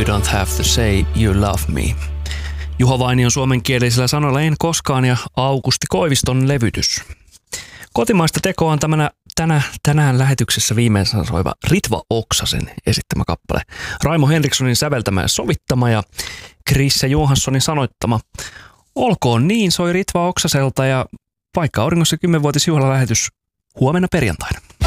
don't have to say you love me. Juho Vainion suomenkielisillä sanoilla En koskaan ja Aukusti Koiviston levytys. Kotimaista tekoa on tänään lähetyksessä viimeisen soiva Ritva Oksasen esittämä kappale. Raimo Henrikssonin säveltämä ja sovittama ja Krisse Johanssonin sanoittama. Olkoon niin, soi Ritva Oksaselta ja Paikka Auringossa 10-vuotisjuhlalähetys huomenna perjantaina.